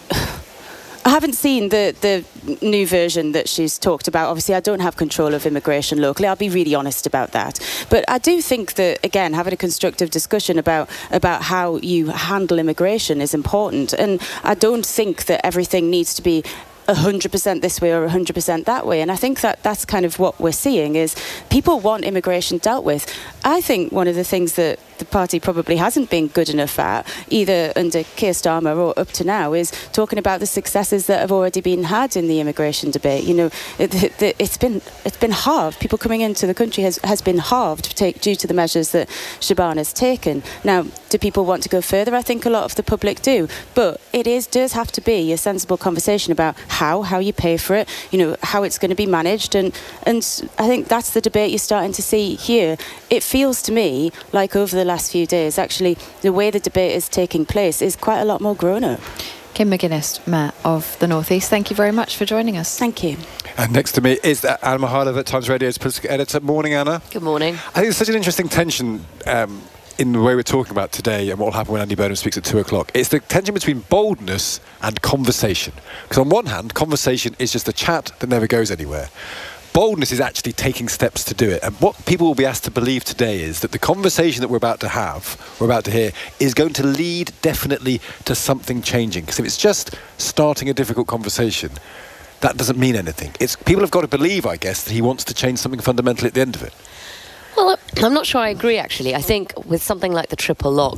I haven't seen the, the new version that she's talked about. Obviously, I don't have control of immigration locally. I'll be really honest about that. But I do think that, again, having a constructive discussion about, about how you handle immigration is important. And I don't think that everything needs to be one hundred percent this way or one hundred percent that way. And I think that that's kind of what we're seeing is people want immigration dealt with. I think one of the things that the party probably hasn't been good enough at, either under Keir Starmer or up to now, is talking about the successes that have already been had in the immigration debate. You know, it, it, it's been it's been halved. People coming into the country has, has been halved take, due to the measures that Shabana has taken. Now, do people want to go further? I think a lot of the public do. But it is does have to be a sensible conversation about how, how you pay for it, you know, how it's going to be managed. And, and I think that's the debate you're starting to see here. It feels to me like over the last few days, actually, the way the debate is taking place is quite a lot more grown up. Kim McGuinness, Mayor of the North East, thank you very much for joining us. Thank you. And next to me is Anna Mihailova, Times Radio's political editor. Morning, Anna. Good morning. I think there's such an interesting tension um, in the way we're talking about today and what will happen when Andy Burnham speaks at two o'clock. It's the tension between boldness and conversation. Because on one hand, conversation is just a chat that never goes anywhere. Boldness is actually taking steps to do it. And what people will be asked to believe today is that the conversation that we're about to have, we're about to hear, is going to lead definitely to something changing. Because if it's just starting a difficult conversation, that doesn't mean anything. It's people have got to believe, I guess, that he wants to change something fundamental at the end of it. Well, I'm not sure I agree, actually. I think with something like the triple lock,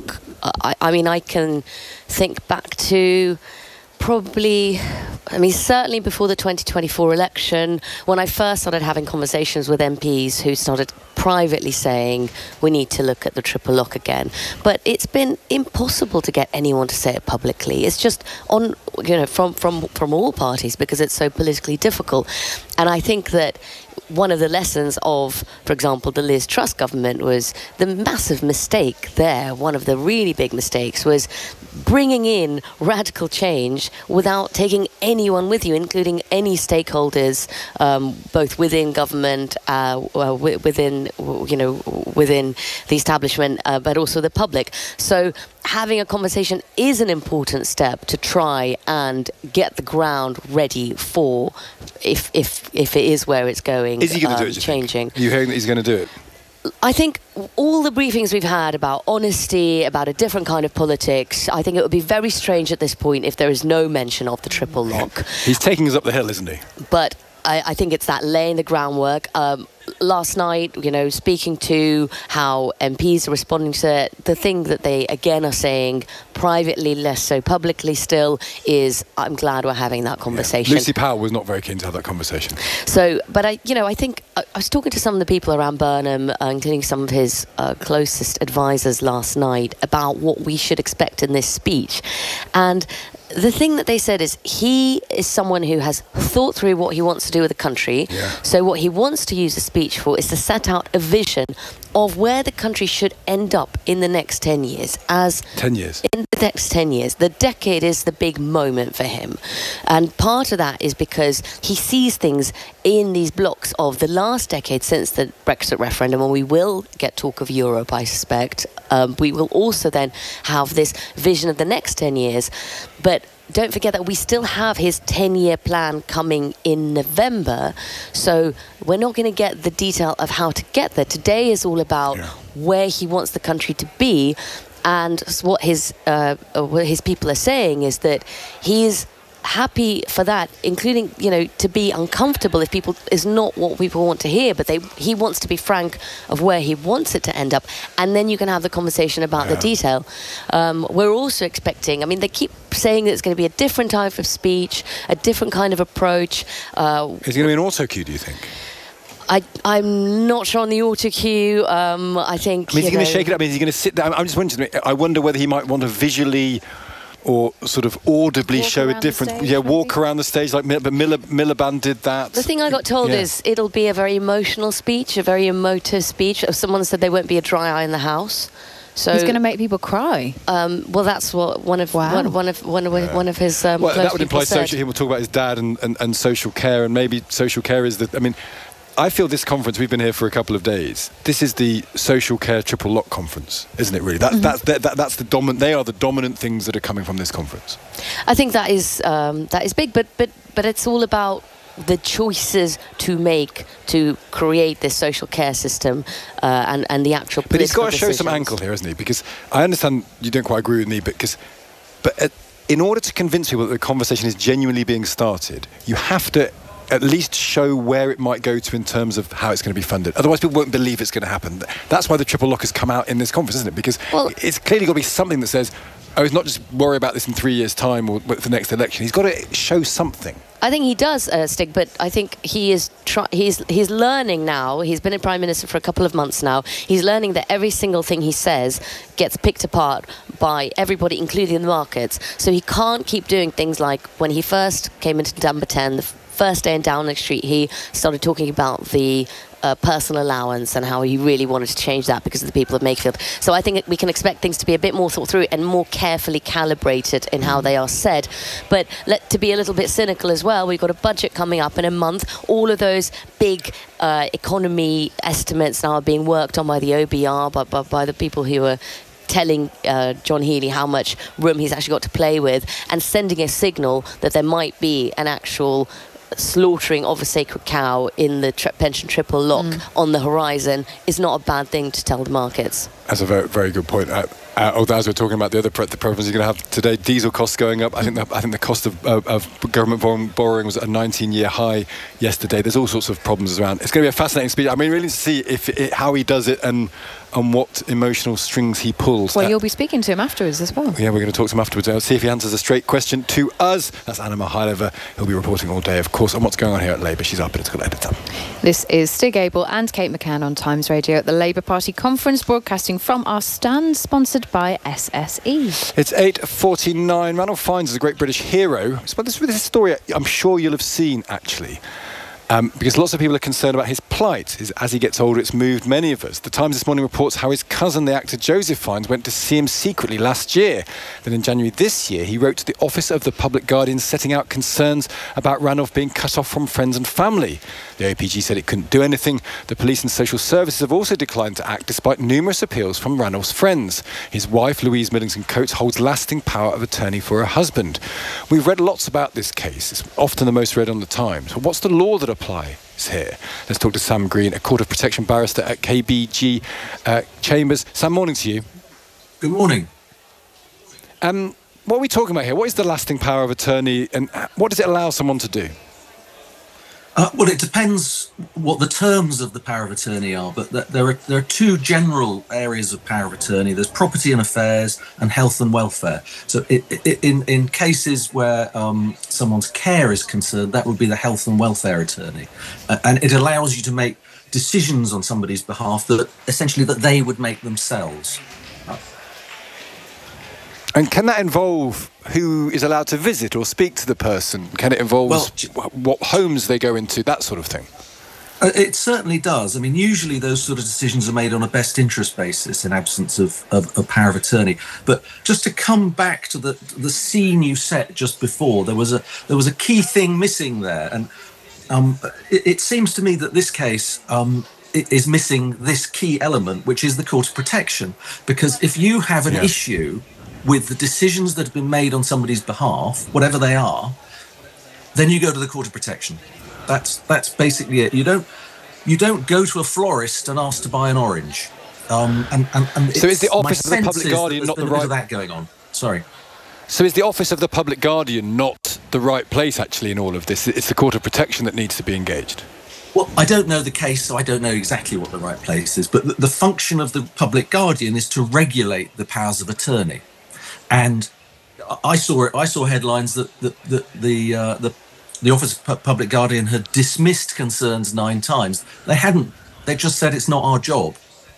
I, I mean, I can think back to probably, I mean, certainly before the twenty twenty-four election, when I first started having conversations with M Ps who started privately saying we need to look at the triple lock again. But it's been impossible to get anyone to say it publicly. It's just on, you know, from, from, from all parties, because it's so politically difficult. And I think that one of the lessons of, for example, the Liz Truss government was the massive mistake there. One of the really big mistakes was bringing in radical change without taking anyone with you, including any stakeholders, um, both within government, uh, within, you know, within the establishment, uh, but also the public. So having a conversation is an important step to try and get the ground ready for if if if it is where it's going. Is he going to um, do it? Changing. Are you hearing that he's going to do it? I think all the briefings we've had about honesty, about a different kind of politics, I think it would be very strange at this point if there is no mention of the triple lock. He's taking us up the hill, isn't he? But I, I think it's that laying the groundwork. Um, last night, you know, speaking to how M Ps are responding to it, the thing that they again are saying, privately, less so publicly still, is I'm glad we're having that conversation. Yeah. Lucy Powell was not very keen to have that conversation. So, but I, you know, I think I, I was talking to some of the people around Burnham, uh, including some of his uh, closest advisors last night, about what we should expect in this speech. And the thing that they said is he is someone who has thought through what he wants to do with the country. Yeah. So what he wants to use the speech for is to set out a vision of where the country should end up in the next ten years. As ten years. In the next ten years. The decade is the big moment for him. And part of that is because he sees things in these blocks of the last decade since the Brexit referendum, and we will get talk of Europe, I suspect. Um, we will also then have this vision of the next ten years. But don't forget that we still have his ten-year plan coming in November. So we're not going to get the detail of how to get there. Today is all about yeah. where he wants the country to be. And what his, uh, what his people are saying is that he's happy for that, including, you know, to be uncomfortable if people is not what people want to hear, but they he wants to be frank of where he wants it to end up, and then you can have the conversation about yeah. the detail. Um, we're also expecting, I mean, they keep saying that it's going to be a different type of speech, a different kind of approach. Uh, is it going to be an auto cue, do you think? I, I'm not sure on the auto cue. Um, I think. I mean, is he going to shake it up? I mean, is he going to sit down? I'm just wondering. I wonder whether he might want to visually or sort of audibly walk show a different, stage, yeah, maybe? walk around the stage like but Miller, Miliband did that. The thing I got told yeah. is it'll be a very emotional speech, a very emotive speech. Someone said there won't be a dry eye in the house. So he's going to make people cry. Um, well, that's what one of wow. one, one of one of yeah. one of his. Um, well, close that would imply said. social. He will talk about his dad and, and, and social care, and maybe social care is the. I mean, I feel this conference, we've been here for a couple of days, this is the social care triple lock conference, isn't it really? That, mm-hmm. that's, that, that, that's the dominant, they are the dominant things that are coming from this conference. I think that is um, that is big, but, but, but it's all about the choices to make to create this social care system uh, and, and the actual political But he's got to show decisions. some ankle here, hasn't he? Because I understand you don't quite agree with me, but, because, but at, in order to convince people that the conversation is genuinely being started, you have to at least show where it might go to in terms of how it's going to be funded. Otherwise, people won't believe it's going to happen. That's why the triple lock has come out in this conference, isn't it? Because well, it's clearly got to be something that says, oh, it's not just worry about this in three years' time or for the next election. He's got to show something. I think he does, uh, Stig, but I think he is try- he's he's learning now. He's been a Prime Minister for a couple of months now. He's learning that every single thing he says gets picked apart by everybody, including the markets. So he can't keep doing things like when he first came into Number ten, the first day in Downing Street, he started talking about the uh, personal allowance and how he really wanted to change that because of the people of Makefield. So I think we can expect things to be a bit more thought through and more carefully calibrated in how they are said. But let, to be a little bit cynical as well, we've got a budget coming up in a month. All of those big uh, economy estimates now are being worked on by the O B R, by, by, by the people who are telling uh, John Healey how much room he's actually got to play with and sending a signal that there might be an actual slaughtering of a sacred cow in the tri- pension triple lock mm. on the horizon is not a bad thing to tell the markets. That's a very, very good point. Uh, Uh, although, as we're talking about the other pre- the problems you're going to have today, diesel costs going up. I think the, I think the cost of, uh, of government borrowing, borrowing was at a nineteen-year high yesterday. There's all sorts of problems around. It's going to be a fascinating speech. I mean, really to see if it, how he does it and and what emotional strings he pulls. Well, uh, you'll be speaking to him afterwards as well. Yeah, we're going to talk to him afterwards. I'll see if he answers a straight question to us. That's Anna Mihайлova. He'll be reporting all day, of course, on what's going on here at Labour. She's our political editor. This is Stig Abel and Kate McCann on Times Radio at the Labour Party conference, broadcasting from our stand, sponsored by S S E. It's eight forty-nine. Ranulph Fiennes is a great British hero. Well, this is a story I'm sure you'll have seen, actually. Um, because lots of people are concerned about his plight. His, as he gets older, it's moved many of us. The Times this morning reports how his cousin, the actor Joseph Fiennes, went to see him secretly last year. Then in January this year, he wrote to the Office of the Public Guardian setting out concerns about Ranulph being cut off from friends and family. The O P G said it couldn't do anything. The police and social services have also declined to act despite numerous appeals from Ranulph's friends. His wife, Louise Middleton Coates, holds lasting power of attorney for her husband. We've read lots about this case. It's often the most read on the Times. But what's the law that applies here? Let's talk to Sam Green, a Court of Protection barrister at K B G uh, Chambers. Sam, morning to you. Good morning. Um, what are we talking about here? What is the lasting power of attorney and what does it allow someone to do? Uh, well, it depends what the terms of the power of attorney are, but th- there are there are two general areas of power of attorney. There's property and affairs and health and welfare. So it, it, in, in cases where um, someone's care is concerned, that would be the health and welfare attorney. Uh, and it allows you to make decisions on somebody's behalf that essentially that they would make themselves. And can that involve who is allowed to visit or speak to the person? Can it involve well, what homes they go into, that sort of thing? It certainly does. I mean, usually those sort of decisions are made on a best interest basis in absence of, of, of power of attorney. But just to come back to the the scene you set just before, there was a there was a key thing missing there, and um, it, it seems to me that this case um, it is missing this key element, which is the court of protection. Because if you have an yeah. issue with the decisions that have been made on somebody's behalf, whatever they are, then you go to the court of protection. That's that's basically it. You don't you don't go to a florist and ask to buy an orange. Um, and, and, and so is the Office of the Public Guardian not the right? That going on. Sorry. So is the Office of the Public Guardian not the right place actually in all of this? It's the court of protection that needs to be engaged. Well, I don't know the case, so I don't know exactly what the right place is. But the, the function of the Public Guardian is to regulate the powers of attorney. And I saw I saw headlines that, that, that the uh, the the Office of Public Guardian had dismissed concerns nine times. They hadn't. They just said it's not our job.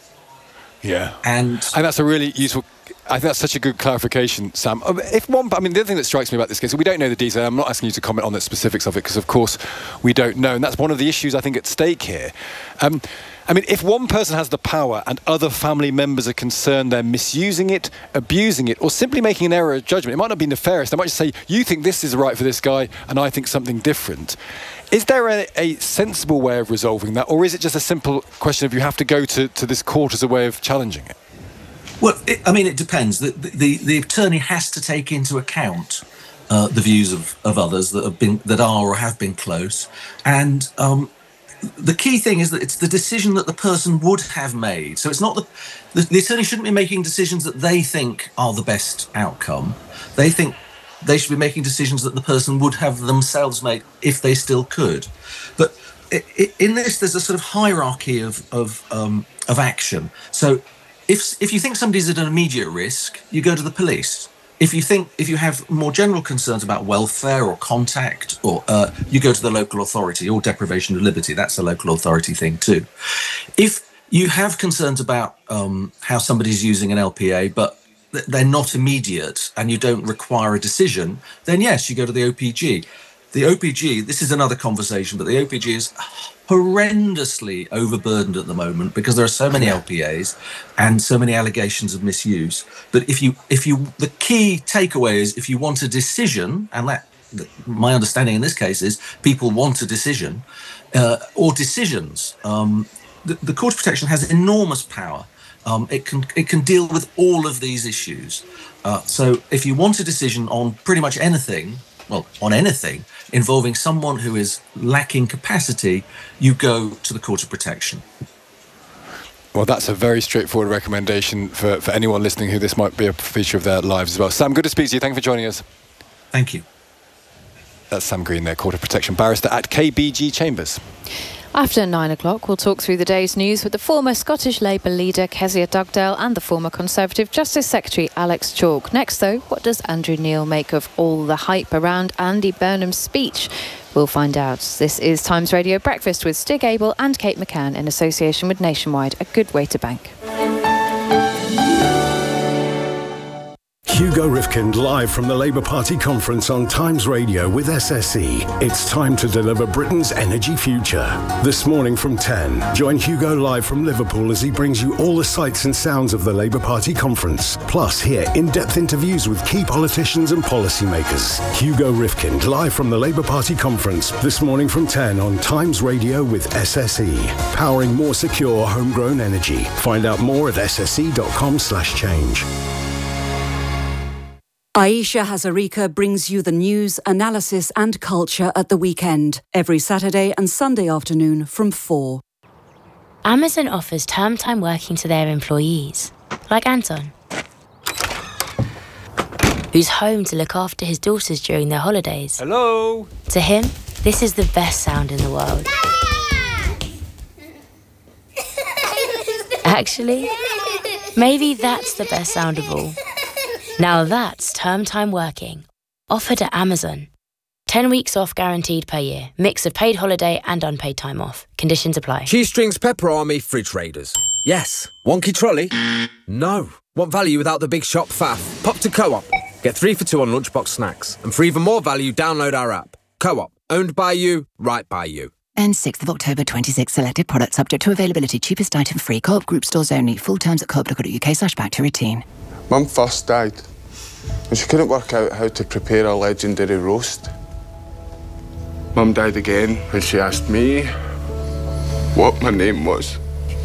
Yeah, and and that's a really useful. I think that's such a good clarification, Sam. If one, I mean, the other thing that strikes me about this case, we don't know the detail. I'm not asking you to comment on the specifics of it because, of course, we don't know, and that's one of the issues I think at stake here. Um, I mean, if one person has the power and other family members are concerned they're misusing it, abusing it, or simply making an error of judgment, it might not be nefarious. They might just say, you think this is right for this guy and I think something different. Is there a, a sensible way of resolving that, or is it just a simple question of you have to go to, to this court as a way of challenging it? Well, it, I mean, it depends. The, the, the attorney has to take into account uh, the views of, of others that have been, that are or have been close, and um, the key thing is that it's the decision that the person would have made. So it's not the, the the attorney shouldn't be making decisions that they think are the best outcome. They think they should be making decisions that the person would have themselves made if they still could. But it, it, in this, there's a sort of hierarchy of of um, of action. So if if you think somebody's at an immediate risk, you go to the police. If you think, if you have more general concerns about welfare or contact, or uh, you go to the local authority, or deprivation of liberty, that's a local authority thing too. If you have concerns about um, how somebody's using an L P A, but they're not immediate and you don't require a decision, then yes, you go to the O P G. The O P G, this is another conversation, but the O P G is horrendously overburdened at the moment because there are so many L P As and so many allegations of misuse. But if you, if you, the key takeaway is if you want a decision, and that, my understanding in this case is people want a decision uh, or decisions. Um, the, the Court of Protection has enormous power. Um, it can it can deal with all of these issues. Uh, so if you want a decision on pretty much anything, well, on anything involving someone who is lacking capacity, you go to the Court of Protection. Well, that's a very straightforward recommendation for, for anyone listening who this might be a feature of their lives as well. Sam, good to speak to you. Thank you for joining us. Thank you. That's Sam Green there, Court of Protection Barrister at K B G Chambers. After nine o'clock, we'll talk through the day's news with the former Scottish Labour leader Kezia Dugdale and the former Conservative Justice Secretary Alex Chalk. Next, though, what does Andrew Neil make of all the hype around Andy Burnham's speech? We'll find out. This is Times Radio Breakfast with Stig Abel and Kate McCann in association with Nationwide, a good way to bank. Hugo Rifkind live from the Labour Party conference on Times Radio with S S E. It's time to deliver Britain's energy future. This morning from ten, join Hugo live from Liverpool as he brings you all the sights and sounds of the Labour Party conference. Plus, hear in-depth interviews with key politicians and policymakers. Hugo Rifkind live from the Labour Party conference this morning from ten on Times Radio with S S E. Powering more secure homegrown energy. Find out more at s s e dot com slash change. Aisha Hazarika brings you the news, analysis and culture at the weekend, every Saturday and Sunday afternoon from four. Amazon offers term time working to their employees, like Anton, who's home to look after his daughters during their holidays. Hello! To him, this is the best sound in the world. Actually, maybe that's the best sound of all. Now that's term time working. Offered at Amazon. ten weeks off guaranteed per year. Mix of paid holiday and unpaid time off. Conditions apply. Cheese Strings Pepper Army Fridge Raiders. Yes. Wonky trolley? No. Want value without the big shop faff? Pop to Co-op. Get three for two on lunchbox snacks. And for even more value, download our app. Co-op. Owned by you, right by you. And sixth of October twenty-six, selected products subject to availability. Cheapest item free. Co-op group stores only. Full terms at co op dot co dot u k slash back to routine. Mum first died, and she couldn't work out how to prepare a legendary roast. Mum died again when she asked me what my name was.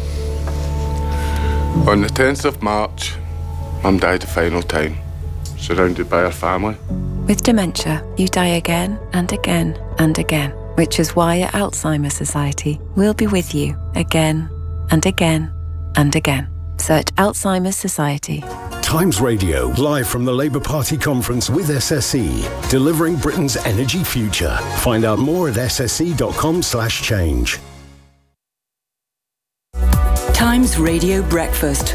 On the tenth of March, Mum died the final time, surrounded by her family. With dementia, you die again and again and again, which is why at Alzheimer's Society, we'll be with you again and again and again. Search Alzheimer's Society. Times Radio, live from the Labour Party conference with S S E, delivering Britain's energy future. Find out more at s s e dot com slash change. Times Radio Breakfast.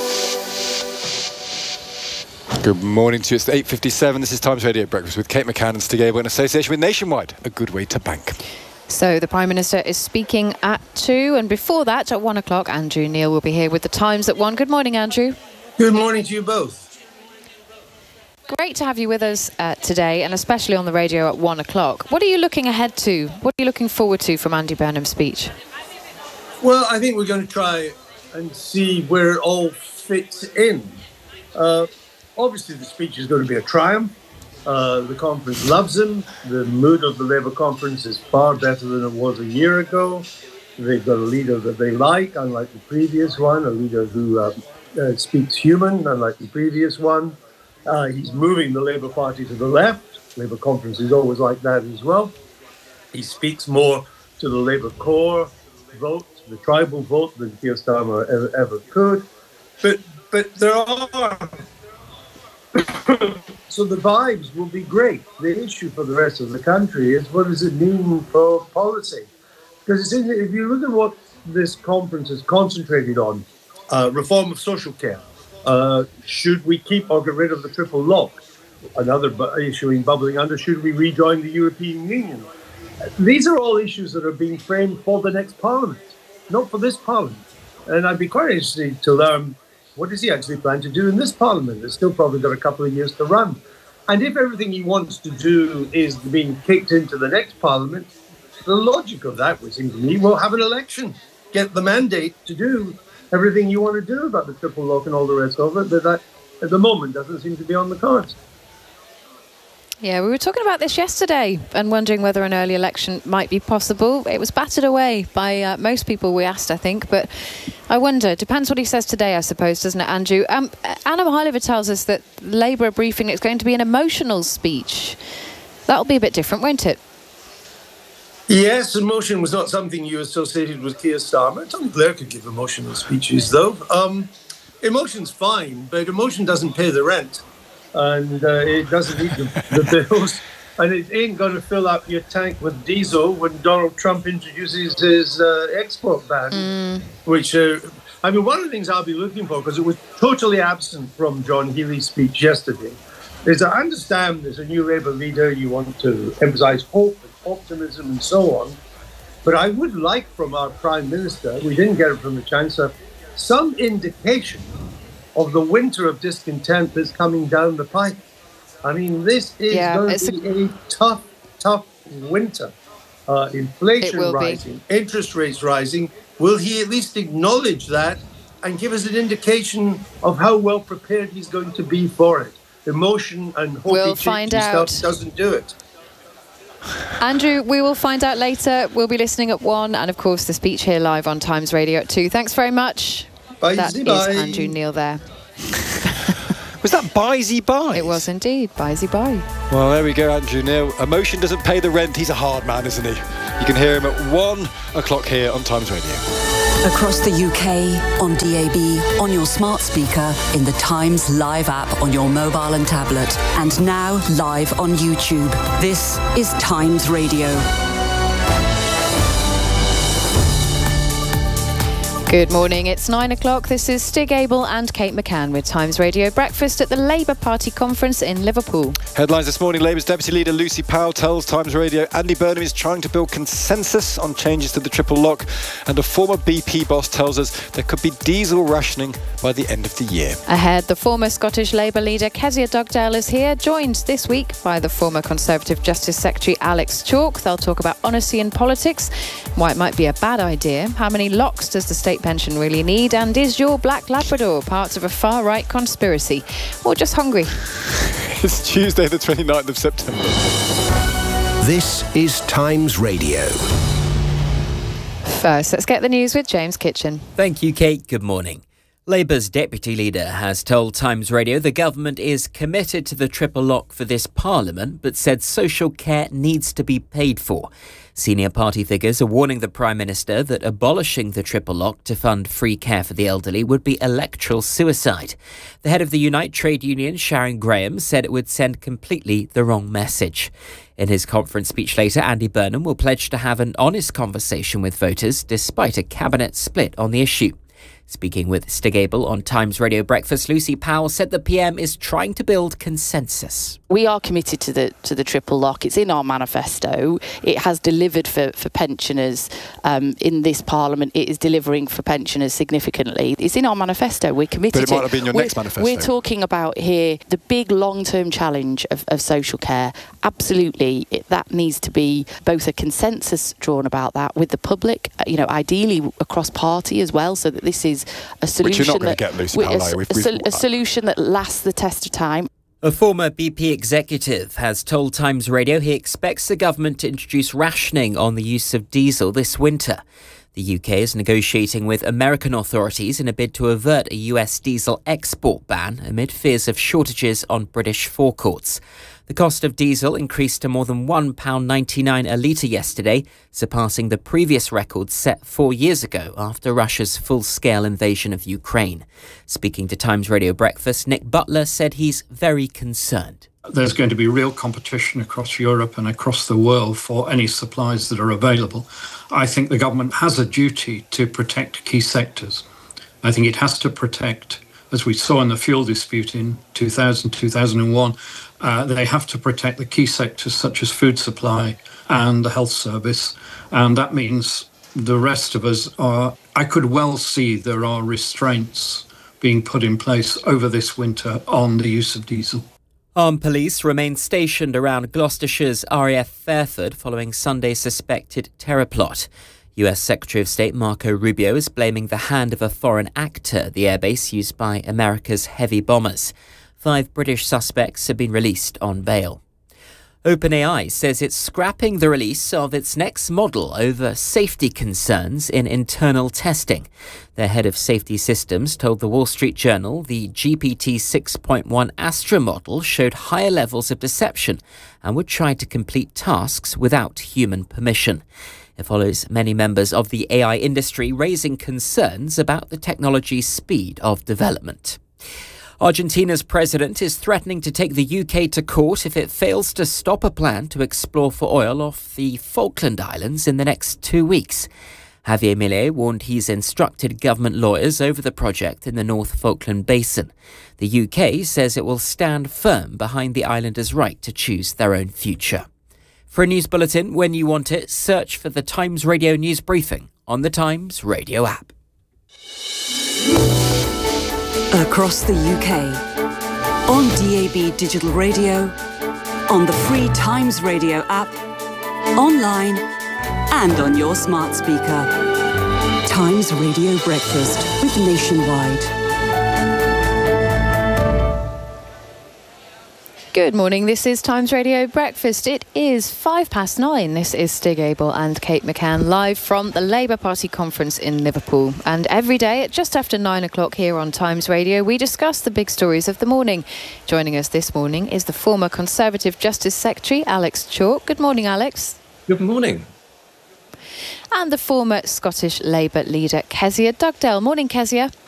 Good morning to you. It's eight fifty-seven. This is Times Radio Breakfast with Kate McCann and Stig Abel in association with Nationwide, a good way to bank. So the Prime Minister is speaking at two, and before that, at one o'clock, Andrew Neil will be here with the Times at one. Good morning, Andrew. Good morning to you both. Great to have you with us uh, today, and especially on the radio at one o'clock. What are you looking ahead to? What are you looking forward to from Andy Burnham's speech? Well, I think we're going to try and see where it all fits in. Uh, obviously, the speech is going to be a triumph. Uh, the conference loves him. The mood of the Labour conference is far better than it was a year ago. They've got a leader that they like, unlike the previous one, a leader who uh, uh, speaks human, unlike the previous one. Uh, he's moving the Labour Party to the left. Labour conference is always like that as well. He speaks more to the Labour core vote, the tribal vote, than Keir Starmer ever, ever could. But, but there are... So the vibes will be great. The issue for the rest of the country is, what does it mean for policy? Because it's in, if you look at what this conference is concentrated on, uh, reform of social care, uh, should we keep or get rid of the triple lock? Another bu- issue in bubbling under, should we rejoin the European Union? These are all issues that are being framed for the next Parliament, not for this Parliament. And I'd be quite interested to learn, what does he actually plan to do in this Parliament? It's still probably got a couple of years to run. And if everything he wants to do is being kicked into the next Parliament, the logic of that would seem to me, well, have an election, get the mandate to do everything you want to do about the triple lock and all the rest of it, but that at the moment doesn't seem to be on the cards. Yeah, we were talking about this yesterday and wondering whether an early election might be possible. It was battered away by uh, most people we asked, I think. But I wonder, depends what he says today, I suppose, doesn't it, Andrew? Um, Anna Mihайлova tells us that Labour briefing is going to be an emotional speech. That'll be a bit different, won't it? Yes, emotion was not something you associated with Keir Starmer. Tony Blair could give emotional speeches, though. Um, emotion's fine, but emotion doesn't pay the rent, and uh, it doesn't eat the, the bills, and it ain't going to fill up your tank with diesel when Donald Trump introduces his uh, export ban, mm. which, uh, I mean, one of the things I'll be looking for, because it was totally absent from John Healey's speech yesterday, is I understand as a new Labour leader you want to emphasise hope and optimism and so on, but I would like from our Prime Minister, we didn't get it from the Chancellor, some indication of the winter of discontent that's coming down the pipe. I mean, this is yeah, going to be a... a tough, tough winter. Uh, inflation rising, be. interest rates rising. Will he at least acknowledge that and give us an indication of how well prepared he's going to be for it? Emotion and hopey we'll find out. Stuff doesn't do it. Andrew, we will find out later. We'll be listening at one, and of course the speech here live on Times Radio at two. Thanks very much. Bye, that is bye. Andrew Neil there. Was that Buysy Buys? It was indeed, Buysy Buy. Well, there we go, Andrew Neil. Emotion doesn't pay the rent. He's a hard man, isn't he? You can hear him at one o'clock here on Times Radio. Across the U K, on D A B, on your smart speaker, in the Times Live app on your mobile and tablet, and now live on YouTube. This is Times Radio. Good morning, it's nine o'clock. This is Stig Abel and Kate McCann with Times Radio Breakfast at the Labour Party conference in Liverpool. Headlines this morning: Labour's Deputy Leader Lucy Powell tells Times Radio Andy Burnham is trying to build consensus on changes to the triple lock, and a former B P boss tells us there could be diesel rationing by the end of the year. Ahead, the former Scottish Labour leader Kezia Dugdale is here, joined this week by the former Conservative Justice Secretary Alex Chalk. They'll talk about honesty in politics, why it might be a bad idea, how many locks does the state pension really need, and is your black Labrador part of a far-right conspiracy or just hungry? It's Tuesday the twenty-ninth of September. This is Times Radio. First, let's get the news with James Kitchen. Thank you, Kate. Good morning. Labour's deputy leader has told Times Radio the government is committed to the triple lock for this parliament, but said social care needs to be paid for. Senior party figures are warning the Prime Minister that abolishing the triple lock to fund free care for the elderly would be electoral suicide. The head of the Unite trade union, Sharon Graham, said it would send completely the wrong message. In his conference speech later, Andy Burnham will pledge to have an honest conversation with voters despite a cabinet split on the issue. Speaking with Stig Abel on Times Radio Breakfast, Lucy Powell said the P M is trying to build consensus. We are committed to the to the triple lock. It's in our manifesto. It has delivered for, for pensioners um, in this parliament. It is delivering for pensioners significantly. It's in our manifesto. We're committed to it. But it might have been your we're, next manifesto. We're talking about here the big long-term challenge of, of social care. Absolutely, it, that needs to be both a consensus drawn about that with the public, you know, ideally across party as well, so that this is a solution. Which you're not going that, to get, Lucy Powell. A, we've, a, we've, a solution that lasts the test of time. A former B P executive has told Times Radio he expects the government to introduce rationing on the use of diesel this winter. The U K is negotiating with American authorities in a bid to avert a U S diesel export ban amid fears of shortages on British forecourts. The cost of diesel increased to more than one pound ninety-nine a litre yesterday, surpassing the previous record set four years ago after Russia's full-scale invasion of Ukraine. Speaking to Times Radio Breakfast, Nick Butler said he's very concerned. There's going to be real competition across Europe and across the world for any supplies that are available. I think the government has a duty to protect key sectors. I think it has to protect, as we saw in the fuel dispute in two thousand, two thousand one, uh, they have to protect the key sectors such as food supply and the health service. And that means the rest of us are, I could well see there are restraints being put in place over this winter on the use of diesel. Armed police remain stationed around Gloucestershire's R A F Fairford following Sunday's suspected terror plot. U S Secretary of State Marco Rubio is blaming the hand of a foreign actor at the airbase used by America's heavy bombers. Five British suspects have been released on bail. OpenAI says it's scrapping the release of its next model over safety concerns in internal testing. Their head of safety systems told the Wall Street Journal the G P T six point one Astra model showed higher levels of deception and would try to complete tasks without human permission. It follows many members of the A I industry raising concerns about the technology's speed of development. Argentina's president is threatening to take the U K to court if it fails to stop a plan to explore for oil off the Falkland Islands in the next two weeks. Javier Milei warned he's instructed government lawyers over the project in the North Falkland Basin. The U K says it will stand firm behind the islanders' right to choose their own future. For a news bulletin when you want it, search for the Times Radio News Briefing on the Times Radio app. Across the U K, on D A B digital radio, on the free Times Radio app, online and on your smart speaker. Times Radio Breakfast with Nationwide. Good morning, this is Times Radio Breakfast. It is five past nine. This is Stig Abel and Kate McCann live from the Labour Party conference in Liverpool. And every day at just after nine o'clock here on Times Radio, we discuss the big stories of the morning. Joining us this morning is the former Conservative Justice Secretary, Alex Chalk. Good morning, Alex. Good morning. And the former Scottish Labour leader, Kezia Dugdale. Morning, Kezia.